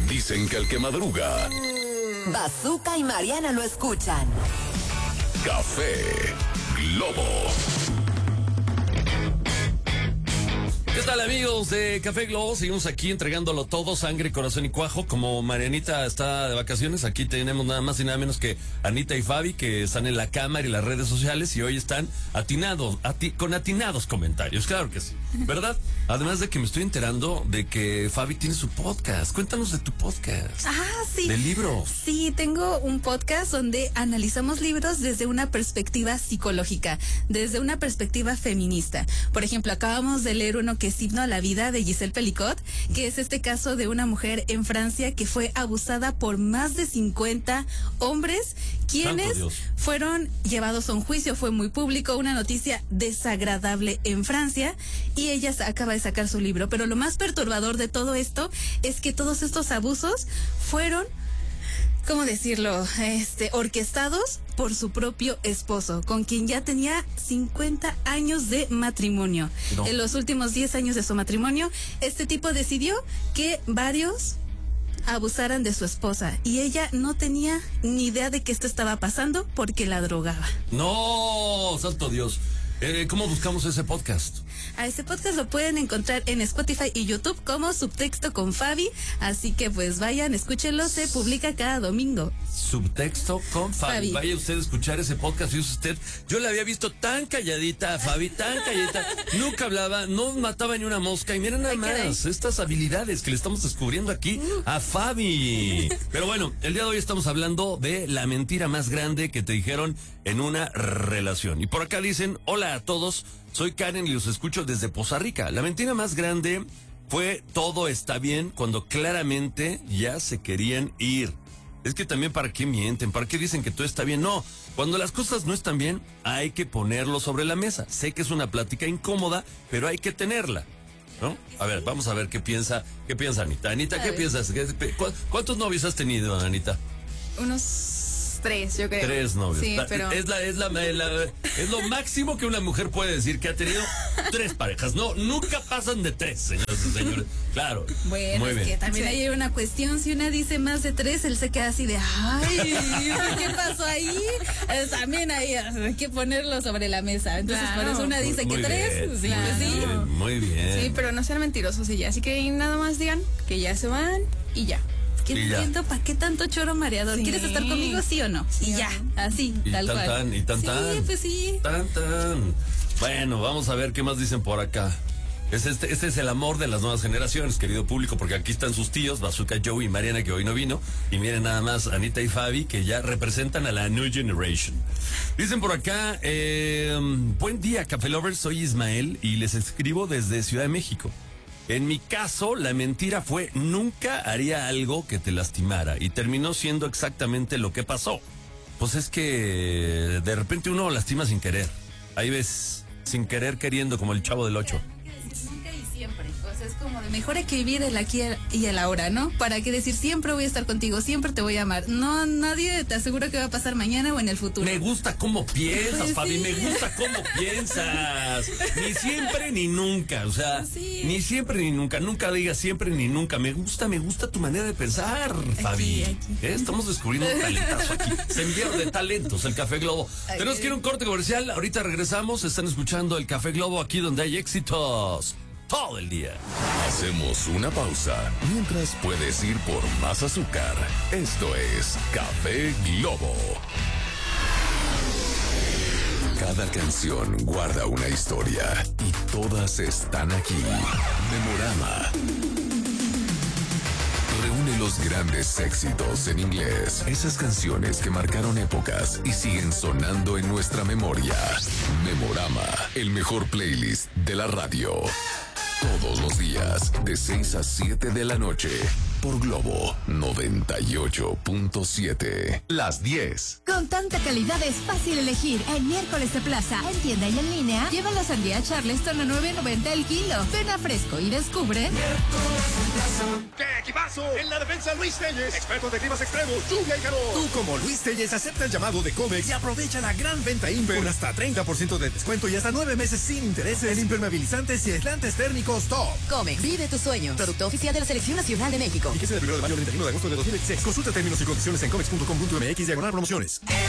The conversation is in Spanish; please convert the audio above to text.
Dicen que el que madruga, Bazooka y Mariana lo escuchan. Café Globo. ¿Qué tal, amigos de Café Globo? Seguimos aquí entregándolo todo, sangre, corazón y cuajo. Como Marianita está de vacaciones, aquí tenemos nada más y nada menos que Anita y Fabi, que están en la cámara y las redes sociales y hoy están con atinados comentarios. Claro que sí, ¿verdad? Además de que me estoy enterando de que Fabi tiene su podcast. Cuéntanos de tu podcast. Sí. De libros. Sí, tengo un podcast donde analizamos libros desde una perspectiva psicológica, desde una perspectiva feminista. Por ejemplo, acabamos de leer uno que es Himno a la vida de Giselle Pelicot, que es este caso de una mujer en Francia que fue abusada por más de 50 hombres, quienes fueron llevados a un juicio. Fue muy público, una noticia desagradable en Francia, y ella acaba de sacar su libro. Pero lo más perturbador de todo esto es que todos estos abusos fueron, ¿cómo decirlo? Orquestados por su propio esposo, con quien ya tenía 50 años de matrimonio. No. En los últimos 10 años de su matrimonio, este tipo decidió que varios abusaran de su esposa, y ella no tenía ni idea de que esto estaba pasando porque la drogaba. No, santo Dios. ¿Cómo buscamos ese podcast? A ese podcast lo pueden encontrar en Spotify y YouTube como Subtexto con Fabi, así que pues vayan, escúchenlo, se publica cada domingo. Subtexto con Fabi. Vaya usted a escuchar ese podcast. Y usted, yo la había visto tan calladita a Fabi, tan calladita, nunca hablaba, no mataba ni una mosca, y miren nada más estas habilidades que le estamos descubriendo aquí a Fabi. Pero bueno, el día de hoy estamos hablando de la mentira más grande que te dijeron en una relación. Y por acá dicen: hola a todos, soy Karen y los escucho desde Poza Rica. La mentira más grande fue todo está bien cuando claramente ya se querían ir. Es que también, ¿para qué mienten? ¿Para qué dicen que todo está bien? No, cuando las cosas no están bien, hay que ponerlo sobre la mesa. Sé que es una plática incómoda, pero hay que tenerla, ¿no? A ver, vamos a ver qué piensa Anita. Anita, ¿qué piensas? ¿Cuántos novios has tenido, Anita? Unos 3, yo creo. 3 novios. Sí, pero es lo máximo que una mujer puede decir, que ha tenido 3 parejas. No, nunca pasan de 3, señores y señores. Claro. Bueno, muy bien. Que también hay una cuestión, si una dice más de 3, él se queda así de, ay, ¿qué pasó ahí? También hay que ponerlo sobre la mesa. Entonces, claro, por eso una dice que 3, sí, pues sí. Muy bien. Sí, pero no sean mentirosos y ya. Así que nada más digan que ya se van y ya. Que no entiendo para qué tanto choro mareador. Sí. ¿Quieres estar conmigo, sí o no? Sí, y ya, así, y tal cual. Y tan. Sí, pues sí. Tan. Bueno, vamos a ver qué más dicen por acá. Este es el amor de las nuevas generaciones, querido público, porque aquí están sus tíos, Bazooka Joe y Mariana, que hoy no vino. Y miren nada más, Anita y Fabi, que ya representan a la New Generation. Dicen por acá, buen día, Café Lovers, soy Ismael y les escribo desde Ciudad de México. En mi caso, la mentira fue: nunca haría algo que te lastimara, y terminó siendo exactamente lo que pasó. Pues es que de repente uno lastima sin querer. Ahí ves, sin querer queriendo, como el Chavo del 8. Nunca y siempre. O sea, es como de mejor hay que vivir el aquí y el ahora, ¿no? ¿Para qué decir siempre voy a estar contigo, siempre te voy a amar? No, nadie te asegura que va a pasar mañana o en el futuro. Me gusta cómo piensas, pues Fabi, sí. Me gusta cómo piensas. Ni siempre ni nunca, o sea, sí. Ni siempre ni nunca. Nunca digas siempre ni nunca. Me gusta tu manera de pensar, Fabi. Aquí. Estamos descubriendo un talentazo aquí. Sendero de talentos, el Café Globo. Tenemos que ir a un corte comercial. Ahorita regresamos. Están escuchando el Café Globo, aquí donde hay éxitos todo el día. Hacemos una pausa mientras puedes ir por más azúcar. Esto es Café Globo. Cada canción guarda una historia y todas están aquí. Memorama reúne los grandes éxitos en inglés, esas canciones que marcaron épocas y siguen sonando en nuestra memoria. Memorama, el mejor playlist de la radio. Todos los días, de 6 a 7 de la noche, por Globo 98.7. Las 10. Con tanta calidad es fácil elegir. El miércoles de plaza, en tienda y en línea, lleva la sandía Charleston a $9.90 el kilo. Ven a Fresco y descubre Paso en la defensa Luis Telles, experto de climas extremos, lluvia y calor. Tú como Luis Telles acepta el llamado de Comex y aprovecha la gran venta Imper con hasta 30% de descuento y hasta 9 meses sin intereses en impermeabilizantes y aislantes térmicos Top. Comex, vive tu sueño. Producto oficial de la Selección Nacional de México. Fíjese del 1 de mayo al 31 de agosto de 2016. Consulta términos y condiciones en comex.com.mx/promociones.